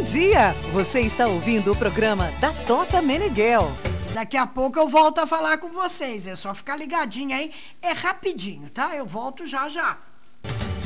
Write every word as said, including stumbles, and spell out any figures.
Bom dia! Você está ouvindo o programa da Tota Meneghel. Daqui a pouco eu volto a falar com vocês. É só ficar ligadinho aí. É rapidinho, tá? Eu volto já já.